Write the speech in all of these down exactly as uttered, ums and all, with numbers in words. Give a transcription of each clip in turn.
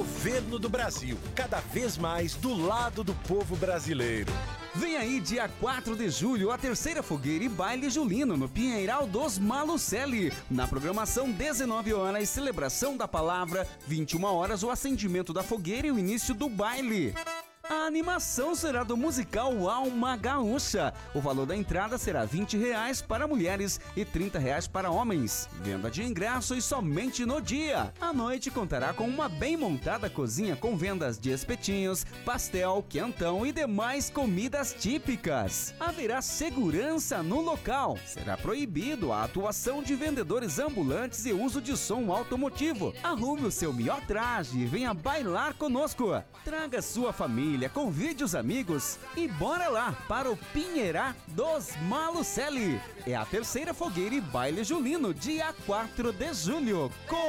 Governo do Brasil, cada vez mais do lado do povo brasileiro. Vem aí, dia quatro de julho, a terceira fogueira e baile julino no Pinheiral dos Malucelli. Na programação, dezenove horas, celebração da palavra, vinte e uma horas, o acendimento da fogueira e o início do baile. A animação será do musical Alma Gaúcha. O valor da entrada será vinte reais para mulheres e trinta reais para homens. Venda de ingressos somente no dia. A noite contará com uma bem montada cozinha com vendas de espetinhos, pastel, quentão e demais comidas típicas. Haverá segurança no local. Será proibido a atuação de vendedores ambulantes e uso de som automotivo. Arrume o seu melhor traje e venha bailar conosco. Traga sua família, convide os amigos e bora lá para o Pinheirá dos Malucelli. É a terceira fogueira e baile julino, dia quatro de julho.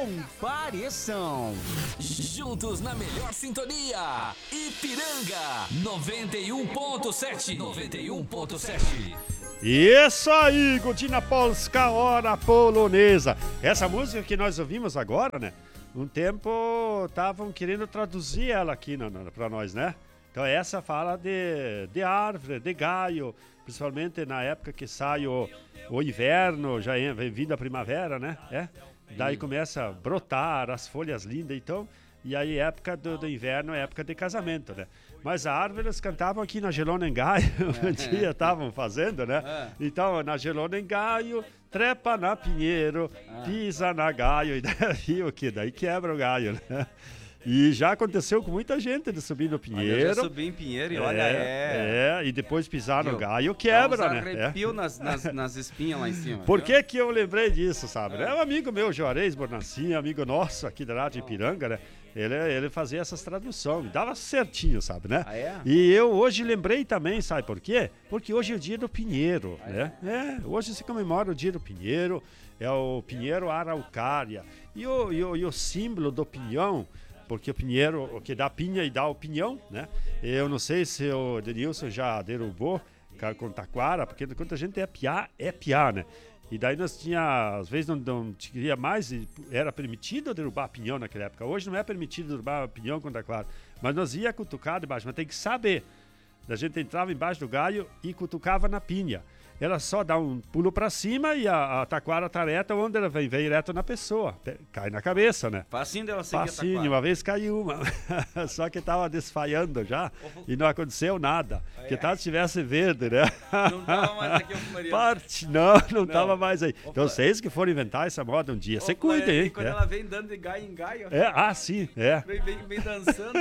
Compareçam! Juntos na melhor sintonia, Ipiranga noventa e um ponto sete. noventa e um ponto sete. Isso aí, Godzina Polska, hora polonesa. Essa música que nós ouvimos agora, né? Um tempo estavam querendo traduzir ela aqui para nós, né? Então essa fala de, de árvore, de galho, principalmente na época que sai o, o inverno, já vem vindo a primavera, né? É? Daí começa a brotar as folhas lindas, então, e aí época do, do inverno é época de casamento, né? Mas a árvore eles cantavam aqui na Gelonengaio, um dia estavam fazendo, né? Então, na Gelonengaio, trepa na pinheiro, pisa na galho, e daí o que? Daí quebra o galho, né? E já aconteceu com muita gente de subir no pinheiro. Eu já subi em pinheiro e olha, é... É, e depois pisar no galho, quebra, né? Arrepio é. nas, nas, nas espinhas lá em cima. Por que que eu lembrei disso, sabe? É, é um amigo meu, Juarez Bornacin, amigo nosso aqui da Rádio Ipiranga, né? Ele, ele fazia essas traduções, dava certinho, sabe, né? Ah, é? E eu hoje lembrei também, sabe por quê? Porque hoje é o dia do pinheiro, ah, né? É? É, hoje se comemora o dia do pinheiro, é o pinheiro araucária. E o, e o, e o símbolo do pinhão, porque o pinheiro, o que dá pinha e dá o pinhão, né? Eu não sei se o Denilson já derrubou com taquara, porque quando a gente é piá, é piá, né? E daí nós tinha, às vezes não, não queria mais, era permitido derrubar pinhão naquela época. Hoje não é permitido derrubar pinhão com taquara, mas nós ia cutucar debaixo, mas tem que saber. A gente entrava embaixo do galho e cutucava na pinha. Ela só dá um pulo pra cima e a, a taquara tá reta, onde ela vem, vem reto na pessoa. Cai na cabeça, né? Facinho dela seguir Facinho, a taquara. uma vez caiu uma. Só que tava desfaiando já e não aconteceu nada. Porque é. Talvez estivesse verde, né? Não tava mais aqui, ô Parte, não, não, não tava mais aí. Ô, então vocês que forem inventar essa moda um dia, você cuidem, hein? Quando é. ela vem dando de gaio em gaio. É, ah, sim, é. Vem, vem, vem dançando.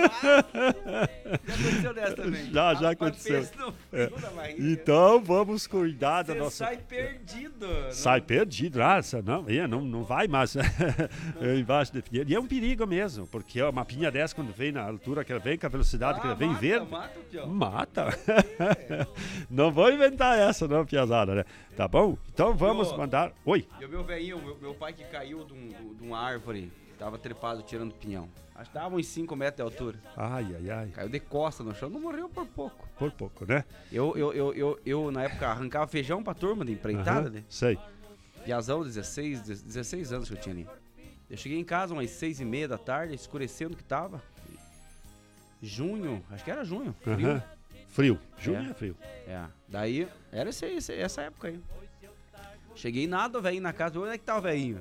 Ah, já aconteceu dessa também. Já, já aconteceu. É. Então vamos cuidar da nossa... sai perdido. Sai não... perdido, ah, não, não, não vai mais embaixo de pinheiro. E é um perigo mesmo, porque uma pinha dessa, quando vem na altura que ela vem, com a velocidade ah, que ela vem mata, verde, mata, pior. Mata. É. Não vou inventar essa, não, piazada, né? Tá bom? Então vamos meu, mandar... Oi. E o meu velhinho, meu, meu pai que caiu de, um, de uma árvore, tava trepado tirando pinhão. Acho que dava uns cinco metros de altura. Ai, ai, ai. Caiu de costa no chão, não morreu por pouco. Por pouco, né? Eu, eu, eu, eu, eu na época, arrancava feijão pra turma de empreitada, uhum, né? Sei. Piazão, dezesseis, dezesseis anos que eu tinha ali. Eu cheguei em casa umas seis e meia da tarde, escurecendo que tava. Junho, acho que era junho. Frio. Uhum. Frio. Junho é, é frio. É. Daí, era esse, esse, essa época aí. Cheguei nada, velhinho, na casa. Onde é que tá o velhinho?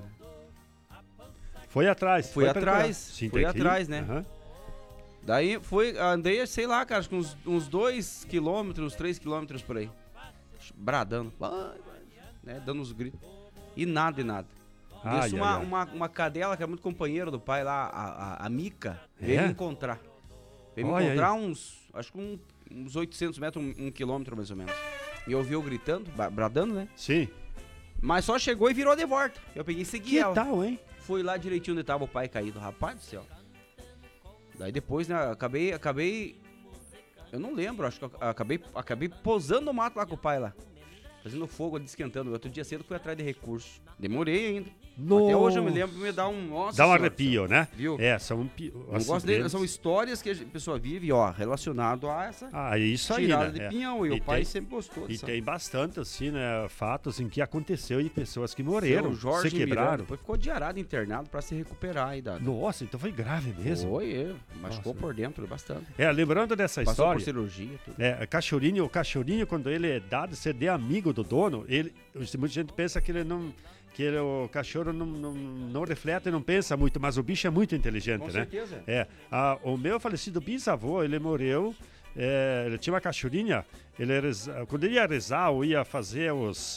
Foi atrás. Fui foi atrás. Sim, fui atrás, né? Uhum. Daí, fui, andei, sei lá, cara, acho que uns, uns dois quilômetros, uns três quilômetros por aí. Bradando. Né, dando uns gritos. E nada, e nada. Ai, Isso, ai, uma, ai. uma, uma cadela que é muito companheira do pai lá, a, a, a Mica, veio é? me encontrar. Veio me Olha encontrar aí. uns, acho que um, uns oitocentos metros, um, um quilômetro mais ou menos. E eu ouvi eu gritando, bradando, né? Sim. Mas só chegou e virou de volta. Eu peguei e segui que ela. tal, hein? Fui lá direitinho onde tava o pai caído, rapaz do céu. Daí depois, né, acabei, acabei... Eu não lembro, acho que eu acabei, acabei posando no mato lá com o pai lá. Fazendo fogo ali, esquentando. Outro dia cedo fui atrás de recurso. Demorei ainda. No... Até hoje eu me lembro, me dá um... Nossa Dá um senhora, arrepio, né? Viu? É, são... pi- Eu gosto acidentes. dele, são histórias que a gente- a pessoa vive, ó, relacionado a essa Ah, isso aí, tirada né? de É. pinhão. E, E o pai tem- sempre gostou E dessa. tem bastante, assim, né, fatos em que aconteceu e pessoas que morreram, Seu Jorge se Miranda, quebraram. depois ficou diarado, internado pra se recuperar aí, Dado. Nossa, então foi grave mesmo. Foi, é, machucou Nossa. por dentro bastante. É, lembrando dessa Passou por história, cirurgia, tudo. é, cachorrinho, o cachorrinho, quando ele é dado ser de amigo do dono, ele, muita gente pensa que ele não, que ele- o cachorro não, não, não reflete, não pensa muito, mas o bicho é muito inteligente, Com né? certeza. É, a- o meu falecido bisavô, ele morreu, é, ele tinha uma cachorrinha, ele reza- quando ele ia rezar ou ia fazer os,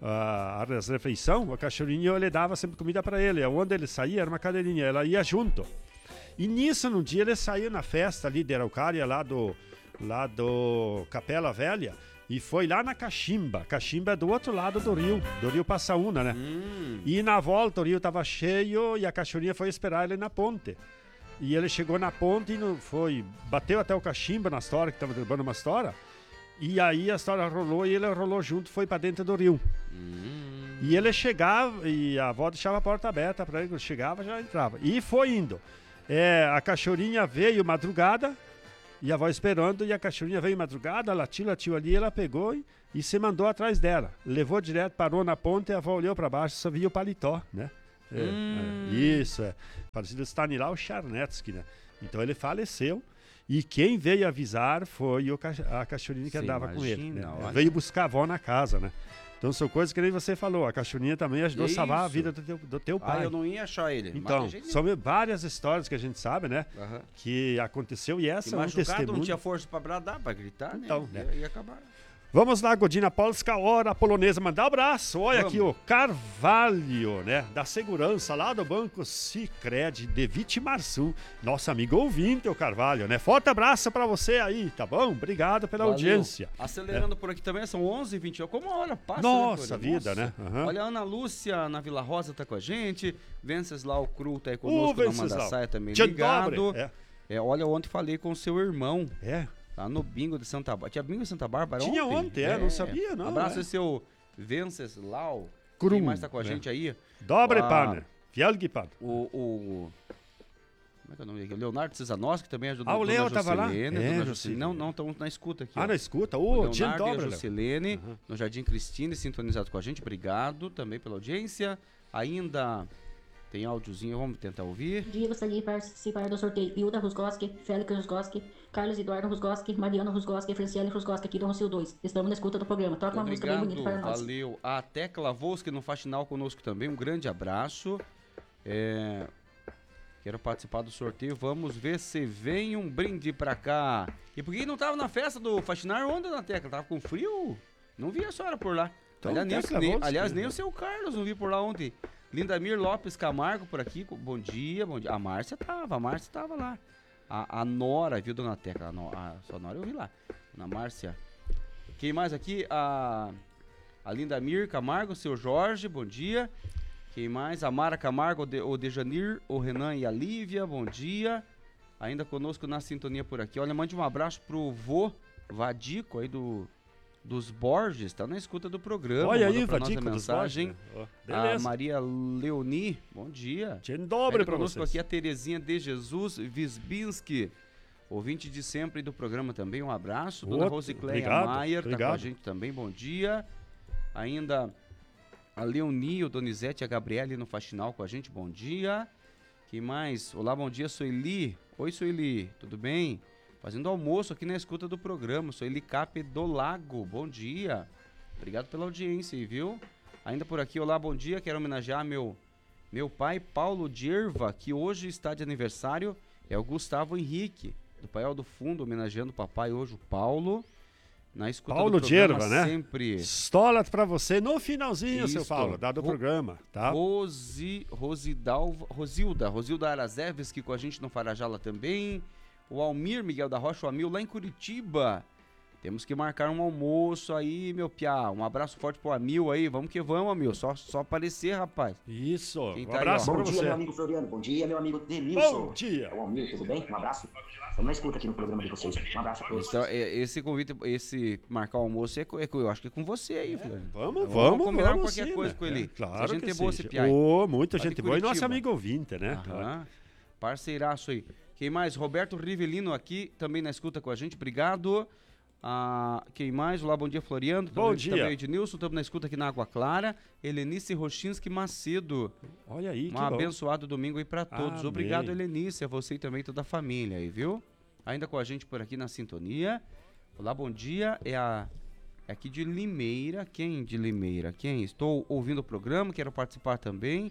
a, as refeições, o cachorrinho, ele dava sempre comida para ele, onde ele saía era uma cadeirinha, ela ia junto. E nisso, num dia, ele saiu na festa ali de Araucária, lá do, lá do Capela Velha, e foi lá na Cachimba. Cachimba é do outro lado do rio, do rio Passaúna, né? Hum, E na volta o rio estava cheio e a cachorrinha foi esperar ele na ponte. E ele chegou na ponte e não foi, bateu até o cachimbo na história, que estava derrubando uma história. E aí a história rolou e ele rolou junto, foi para dentro do rio. hum. E ele chegava e a avó deixava a porta aberta para ele, quando chegava já entrava. E foi indo. É, a cachorrinha veio madrugada e a avó esperando, e a cachorrinha veio madrugada, latiu, latiu ali, ela pegou e, e se mandou atrás dela. Levou direto, parou na ponta e a avó olhou para baixo, só via o paletó, né? É, Hum. é, isso, é. Parecido Stanislaw Charnetsky, né? Então ele faleceu e quem veio avisar foi o ca- a cachorrinha que Cê andava com ele. imagina, Né? olha. Veio buscar a avó na casa, né? Então são coisas que nem você falou, a cachorrinha também ajudou a salvar a Isso. vida do teu, do teu Ah, pai. eu não ia achar ele. mas Então, de jeito são várias histórias que a gente sabe, né? nenhum. Aham. Que aconteceu e E essa é um machucado, testemunho. não tinha força pra bradar, pra gritar, né? Então, né? Ia, ia acabar. Vamos lá, Godina Polska, hora polonesa, mandar um abraço. Olha Vamos. aqui o Carvalho, né? Da segurança lá do Banco Sicredi de Vitimarçu. Nosso amigo ouvinte, o Carvalho, né? Forte abraço pra você aí, tá bom? Obrigado pela Valeu. audiência. Acelerando por aqui também, são onze e vinte e um. Como a hora passa, Nossa né, Cláudio? vida, né? Aham. Olha, a Ana Lúcia na Vila Rosa tá com a gente. Venceslau Cru tá aí conosco na Venceslau. Mandassaia também Dzień ligado. dobry. É. É, olha, ontem falei com o seu irmão, É. lá no bingo de Santa Bárbara. Tinha bingo de Santa Bárbara Tinha ontem? ontem, é, não sabia, não, Abraço é. esse seu Venceslau. Krum, Quem mais tá com a né? gente aí? Dobre, Ah, pane. Wielki pan. O, o... Como é que é o nome dele? O Leonardo Cesanoski, que também ajudou Ah, o Dona Léo tava lá? Jocelene, É, Dona Jocelene. Jocelene. Não, não, estamos na escuta aqui. Ah, ó. não escuta? O Ô, Dzień Leonardo e a dobry, Léo. Jocelene, no Jardim Cristine, sintonizado com a gente. Obrigado também pela audiência. Ainda tem áudiozinho, vamos tentar ouvir. Bom dia, gostaria de participar do sorteio. Hilda Rusgoski, Félix Rusgoski, Carlos Eduardo Rusgoski, Mariano Rusgoski e Franciele Rusgoski aqui do Rocio dois. Estamos na escuta do programa. Toca uma música bem bonita para Obrigado, nós. valeu. A Tecla Volski no Faxinal conosco também, um grande abraço. É, quero participar do sorteio, vamos ver se vem um brinde pra cá. E por que não tava na festa do Faxinar? Onde, na Tecla? Tava com frio? Não vi a senhora por lá. Então, aliás, nem, Tecla nem- Volski, aliás, nem né? o seu Carlos não vi por lá ontem. Lindamir Lopes Camargo por aqui, co- bom dia, bom dia. A Márcia tava, a Márcia tava lá. A, a Nora, viu, dona Tecla? A, No- a, só a Nora eu vi lá. Dona Márcia. Quem mais aqui? A, a Lindamir Camargo, o seu Jorge, bom dia. Quem mais? A Mara Camargo, o, de, o Dejanir, o Renan e a Lívia, bom dia. Ainda conosco na sintonia por aqui. Olha, mande um abraço pro vô Vadico aí do, dos Borges, tá na escuta do programa. Olha mandou aí, pra nós a Vadico dos mensagem. Borges, né? Ó, A beleza. Maria Leoni, bom dia. Dzień dobry Ainda pra conosco vocês. aqui a Terezinha de Jesus Visbinski, ouvinte de sempre do programa também, um abraço. Dona Outro, Rosicléia obrigado, Maier tá com a obrigado. gente também, bom dia. Ainda a Leoni, o Donizete e a Gabriele no Faxinal com a gente, bom dia. Quem mais? Olá, bom dia, Sueli. Oi, Sueli, tudo bem? Fazendo almoço aqui na escuta do programa, Sueli Cape do Lago, bom dia. Obrigado pela audiência aí, viu? Ainda por aqui, olá, bom dia, quero homenagear meu, meu pai, Paulo Dierva, que hoje está de aniversário, é o Gustavo Henrique, do Paiol do Fundo, homenageando o papai hoje, o Paulo. Na escuta Paulo do programa Dierva, né? sempre. Stola pra você no finalzinho, seu Isto. Paulo, dado o Ro- programa, tá? Rosi, Rosidalva, Rosilda, Rosilda Arazeves, que com a gente no Farajala também. O Almir Miguel da Rocha, o Amil lá em Curitiba. Temos que marcar um almoço aí, meu piá. Um abraço forte pro Amil aí. Vamos que vamos, Amil. Só, só aparecer, rapaz. Isso. Quem Um tá aí, abraço ó? pra Bom dia, você. meu amigo Floriano. Bom dia, meu amigo Denilson. Bom dia. É o Almir, tudo bem? Um abraço. Estamos na escuta aqui no programa de vocês. Um abraço a todos. Então, é, esse convite, esse marcar o almoço, é, co- é co- eu acho que é com você aí, Floriano. Vamos, Vamos vamos, combinar vamos qualquer sim, coisa né? com ele. É, claro Só gente que boa sim. esse piá aí. Ô, muita Lá de gente boa e nosso Curitiba. amigo ouvinte, né? Aham. Parceiraço aí. Quem mais? Roberto Rivelino aqui, também na escuta com a gente. Obrigado. Ah, quem mais? Olá, bom dia, Floriano. Bom também, dia. Também Ednilson, estamos na escuta aqui na Água Clara. Helenice Rochinski Macedo. Olha aí, que Um bom. abençoado domingo aí pra todos. Amém. Obrigado, Helenice, a você e também toda a família aí, viu? Ainda com a gente por aqui na sintonia. Olá, bom dia. É a é aqui de Limeira. Quem de Limeira? Quem? Estou ouvindo o programa, quero participar também.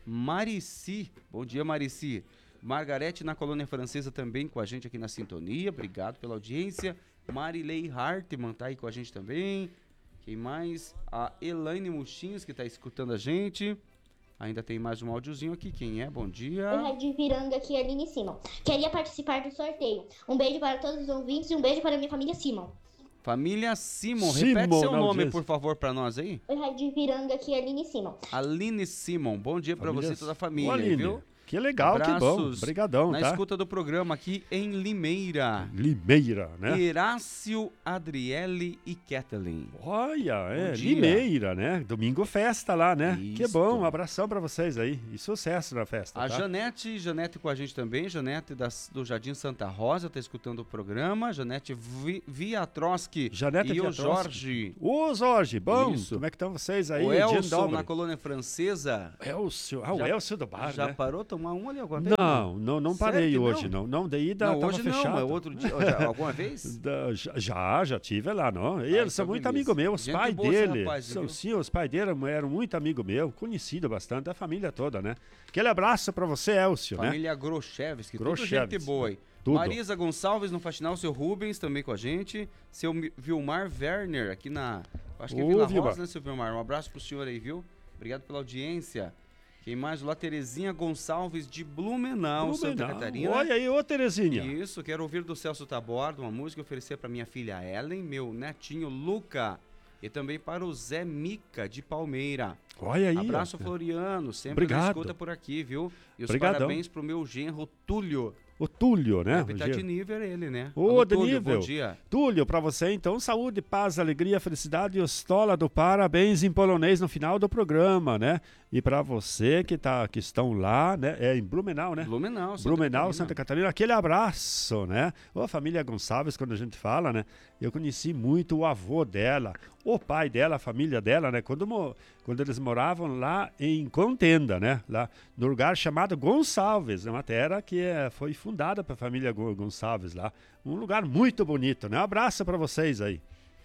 Marici. Bom dia, Marici. Margarete na Colônia Francesa também com a gente aqui na sintonia. Obrigado pela audiência. Marilei Hartmann tá aí com a gente também. Quem mais? A Elaine Muxins, que tá escutando a gente. Ainda tem mais um áudiozinho aqui. Quem é? Bom dia. Oi, Rádio Piranga, aqui é a Aline Simon. Queria participar do sorteio. Um beijo para todos os ouvintes e um beijo para minha família Simon. Família Simon. Simon, Repete seu na nome, audiência. por favor, pra nós aí. Oi, Rádio Piranga, aqui é a Aline Simon. Aline Simon. Bom dia pra Família- você e toda a Ô, família, Aline, viu? que legal, que bom. Abraços Obrigadão, Na tá? escuta do programa aqui em Limeira. Limeira, né? Herácio, Adriele e Kathleen. Olha, é, dia. Limeira, né? Domingo festa lá, né? Que Isto. bom, um abração pra vocês aí. E sucesso na festa, A tá? Janete, Janete com a gente também, Janete das, do Jardim Santa Rosa, tá escutando o programa. Janete Vi, Viatroski Janete e o Viatroski. Jorge. Ô, Jorge, bom, Isso. como é que estão vocês aí? O Dia Elson dobre. na Colônia Francesa. Elcio, ah, o Já- Elcio do bar, Já né? parou tomar um ali agora? Não, não, não Sério parei que hoje, não? não. Não, daí da, Não, tava hoje fechado. não, mas outro dia. Já, alguma vez? Da- já- já, já tive lá, não. E eles são então muito beleza. amigos meus, os Gente pais boa esse dele. rapaz, são, viu? sim, os pais dele eram, eram muito amigos meus, conhecido bastante, a família toda, né? Aquele abraço pra você, Elcio, né? Família Grochevski, tudo gente Grochevski, boa aí. tudo. Marisa Gonçalves no Faxinal, seu Rubens também com a gente. Seu Mi- Vilmar Werner aqui na. Acho que é Ô, Vila Vilmar. Rosa, né, seu Vilmar? Um abraço pro senhor aí, viu? Obrigado pela audiência. Quem mais? Lá, Terezinha Gonçalves de Blumenau, Santa Blumenau. Catarina. Olha aí, ô Terezinha. Isso, quero ouvir do Celso Taborda uma música e oferecer para minha filha Ellen, meu netinho Luca e também para o Zé Mica de Palmeira. Olha aí. Abraço, ó. Floriano, sempre na Obrigado. escuta por aqui, viu? E os Obrigadão. parabéns pro meu genro Túlio. O Túlio, né? Deve O estar Gê- de nível ele, né? Ô, Alô, de Túlio, nível. bom dia. Túlio, pra você então, saúde, paz, alegria, felicidade e ostola do parabéns em polonês no final do programa, né? E pra você que, tá, que estão lá, né? É em Blumenau, né? Blumenau, Santa Blumenau, Catarina. Santa Catarina, aquele abraço, né? Ô, a família Gonçalves, quando a gente fala, né? Eu conheci muito o avô dela, o pai dela, a família dela, né? Quando, mo- quando eles moravam lá em Contenda, né? Lá no lugar chamado Gonçalves, uma terra que é, foi fundada pela família Go- Gonçalves lá. Um lugar muito bonito, né? Um abraço para vocês aí.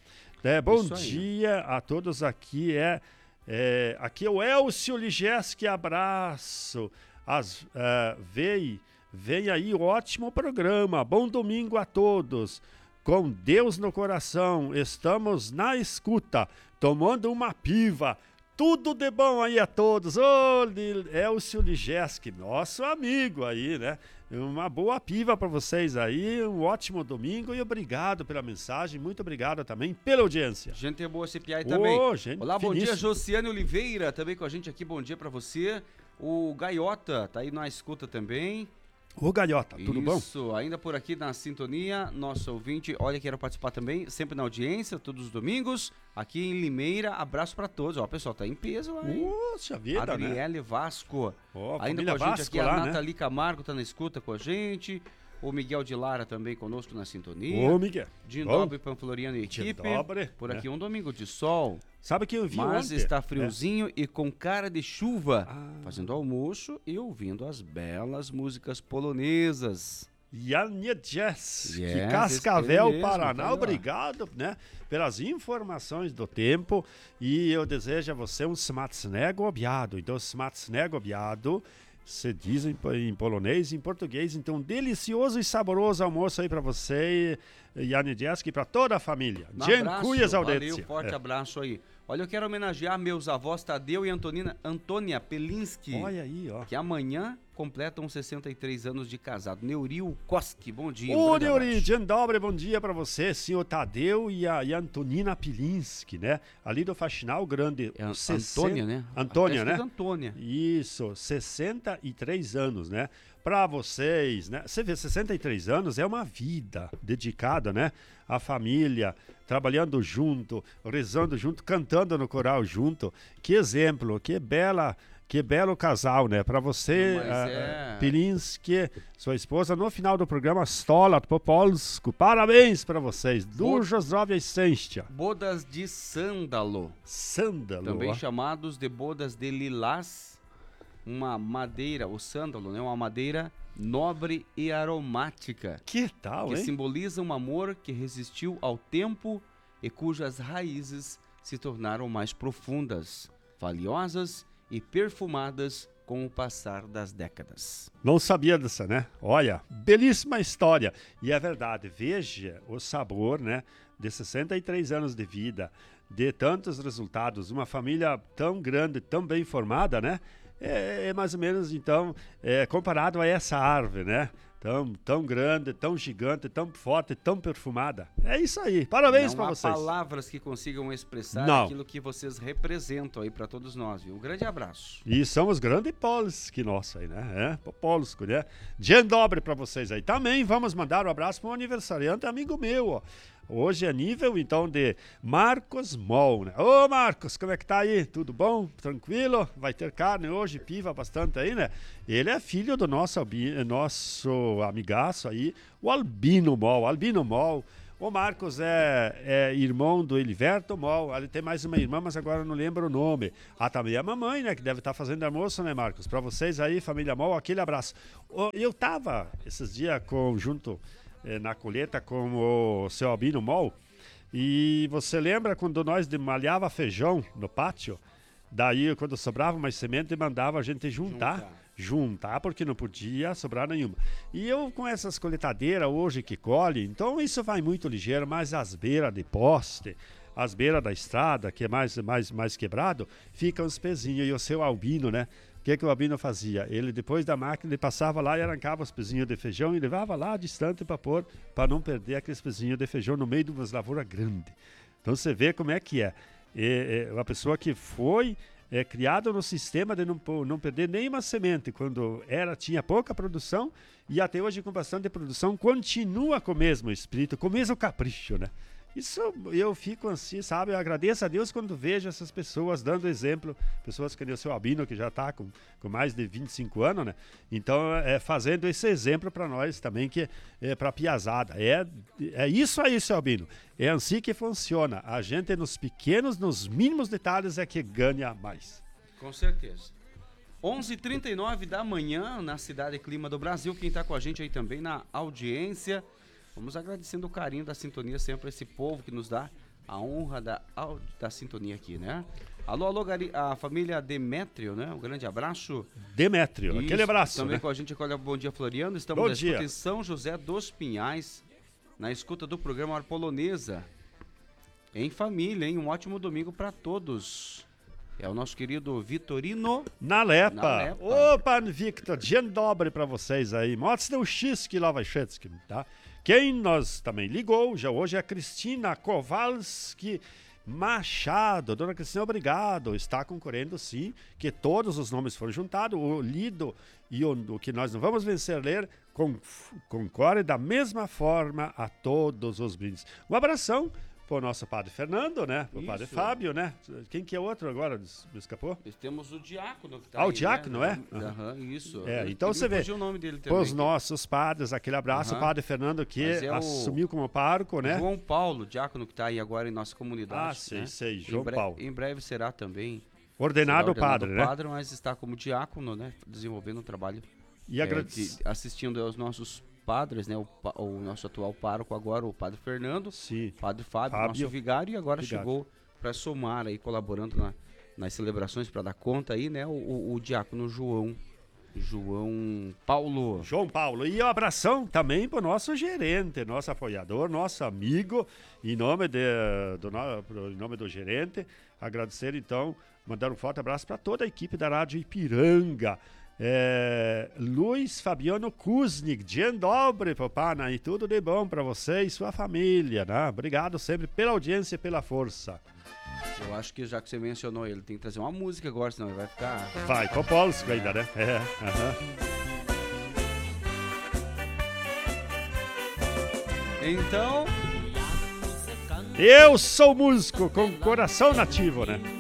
É, bom Isso aí. dia a todos aqui. É, é, aqui é o Elcio Ligeski, abraço. As, é, vem, vem aí, ótimo programa. Bom domingo a todos. Com Deus no coração, estamos na escuta, tomando uma piva. Tudo de bom aí a todos. Ô, Lil- Elcio Ligeski, nosso amigo aí, né? Uma boa piva para vocês aí, um ótimo domingo e obrigado pela mensagem, muito obrigado também pela audiência. Gente é boa C P I Ô, também. gente Olá, bom dia, finíssima. Josiane Oliveira, também com a gente aqui, bom dia pra você. O Gaiota tá aí na escuta também. Ô, Galhota, tudo bom? Isso, ainda por aqui na sintonia, nosso ouvinte, olha, quero participar também, sempre na audiência, todos os domingos, aqui em Limeira, abraço pra todos, ó, o pessoal tá em peso lá, hein? Poxa vida, né? Adriele Vasco, Ó, ainda com família a gente Vasco aqui, lá, a né? Nathalie Camargo tá na escuta com a gente, o Miguel de Lara também conosco na sintonia, Ô, Miguel. Dindobre, Panfloriano e equipe, Dindobre, por né? aqui um domingo de sol, Sabe que eu vi mas ontem? está friozinho e com cara de chuva, Ah. fazendo almoço e ouvindo as belas músicas polonesas. Yania Jazz, Yes, de Cascavel, ele mesmo, Paraná. tá aí, ó. Obrigado, né, pelas informações do tempo. E eu desejo a você um smacznego obiado. Então, smacznego obiado se diz em, em polonês e em português. Então, delicioso e saboroso almoço aí para você, Yania Jazz, e para toda a família. Um Dziękuję za abraço, audiência. valeu, forte É. abraço aí. Olha, eu quero homenagear meus avós Tadeu e Antonina, Antônia Pelinski. Olha aí, ó. Que amanhã completam sessenta e três anos de casado. Neuril Koski, bom dia. Ô, um Neuri, dzień dobry, bom dia pra você, senhor Tadeu e a, e a Antonina Pilinski, né? Ali do Faxinal Grande. É sessenta Antônia, né? Antônia, Até né? Antônia. Isso, sessenta e três anos, né? Pra vocês, né? Você vê, sessenta e três anos é uma vida dedicada, né? À família, trabalhando junto, rezando junto, cantando no coral junto. Que exemplo, que bela... Que belo casal, né? Para você, Não, uh, é... Pilinski, sua esposa, no final do programa Stolat po polsku. Parabéns para vocês. Dużo zdrowia i szczęścia. Bodas de sândalo. Sândalo. Também ó. chamados de bodas de lilás. Uma madeira, o sândalo, né? Uma madeira nobre e aromática. Que tal, que hein? simboliza um amor que resistiu ao tempo e cujas raízes se tornaram mais profundas, valiosas e perfumadas com o passar das décadas. Não sabia dessa, né? Olha, belíssima história. E é verdade, veja o sabor, né? De sessenta e três anos de vida, de tantos resultados, uma família tão grande, tão bem formada, né? É, é mais ou menos, então, é, comparado a essa árvore, né? Tão, tão grande, tão gigante, tão forte, tão perfumada. É isso aí. Parabéns para vocês. Não há palavras que consigam expressar Não. aquilo que vocês representam aí para todos nós, viu? Um grande abraço. E são os grandes Polski nossa aí, né? É, Polsko, né? Dzień dobry para vocês aí. Também vamos mandar um abraço para um aniversariante amigo meu, ó. Hoje é nível, então, de Marcos Mol, né? Ô, Marcos, como é que tá aí? Tudo bom? Tranquilo? Vai ter carne hoje, piva bastante aí, né? Ele é filho do nosso, nosso amigaço aí, o Albino Mol. Albino Mol. O Marcos é, é irmão do Eliverto Mol. Ele tem mais uma irmã, mas agora eu não lembro o nome. Ah, também a mamãe, né? Que deve estar fazendo almoço, né, Marcos? Para vocês aí, família Mol, aquele abraço. Eu tava esses dias com, junto... na colheita com o seu Albino Mol, e você lembra quando nós malhava feijão no pátio? Daí quando sobrava mais semente mandava a gente juntar, juntar, juntar porque não podia sobrar nenhuma. E eu com essas coletadeiras hoje que colhe, então isso vai muito ligeiro, mas as beiras de poste, as beiras da estrada, que é mais, mais, mais quebrado, ficam os pezinhos. E o seu Albino, né? O que, que o Albino fazia? Ele, depois da máquina, ele passava lá e arrancava os pezinhos de feijão e levava lá distante para pôr, para não perder aqueles pezinhos de feijão no meio de umas lavouras grandes. Então você vê como é que é. É, é uma pessoa que foi é, criada no sistema de não, não perder nenhuma semente, quando era, tinha pouca produção, e até hoje com bastante produção, continua com o mesmo espírito, com o mesmo capricho, né? Isso eu fico assim, sabe? Eu agradeço a Deus quando vejo essas pessoas dando exemplo, pessoas que nem o seu Albino, que já está com, com mais de vinte e cinco anos, né? Então, é, fazendo esse exemplo para nós também, que é para a piazada. É, é isso aí, seu Albino. É assim que funciona. A gente, nos pequenos, nos mínimos detalhes, é que ganha mais. Com certeza. onze e trinta e nove da manhã, na Cidade Clima do Brasil. Quem está com a gente aí também na audiência... Vamos agradecendo o carinho da sintonia sempre a esse povo que nos dá a honra da, da sintonia aqui, né? Alô, alô, Gari, a família Demétrio, né? Um grande abraço. Demétrio, Isso, aquele abraço. Também né? com a gente, olha, bom dia, Floriano. Estamos bom na dia. escuta em São José dos Pinhais, na escuta do programa Ar Polonesa. Em família, hein? Um ótimo domingo para todos. É o nosso querido Vitorino Nalepa. Nalepa. Opa, Victor, dzień dobry para vocês aí. Mocny uściski lá vai tá? Quem nós também ligou já hoje é a Cristina Kowalski Machado. Dona Cristina, obrigado. Está concorrendo, sim, que todos os nomes foram juntados. O lido e o, o que nós não vamos vencer ler com, concorre da mesma forma a todos os brindes. Um abração pro nosso padre Fernando, né? Pro padre Fábio, né? Quem que é outro agora? Me escapou? Temos o Diácono que tá Ah, aí, o Diácono, né? é? Aham, uhum, isso. É, Eu, então você vê. o nome dele também. Os nossos padres, aquele abraço, uhum. o padre Fernando que é assumiu como pároco, né? João Paulo, Diácono que tá aí agora em nossa comunidade. Ah, sei, né? sei, João em Paulo. Em breve será também ordenado, será ordenado padre, né? padre, mas está como diácono, né? Desenvolvendo um trabalho. E é, agradece... de, assistindo aos nossos padres, né? O, o nosso atual pároco agora, o padre Fernando, Sim. padre Fábio, Fábio, nosso vigário, e agora vigário. chegou para somar aí, colaborando na, nas celebrações, para dar conta aí, né? O, o, o diácono João. João Paulo. João Paulo. E um abração também para o nosso gerente, nosso apoiador, nosso amigo, em nome, de, do, em nome do gerente. Agradecer, então, mandar um forte abraço para toda a equipe da Rádio Ipiranga. É, Luiz Fabiano Kuznik, dzień dobry, Popana, e tudo de bom para você e sua família, né? Obrigado sempre pela audiência e pela força. Eu acho que já que você mencionou ele, tem que trazer uma música agora, senão ele vai ficar... Vai, com o Polsko ainda, né? É, aham. Então... Eu sou músico com coração nativo, né?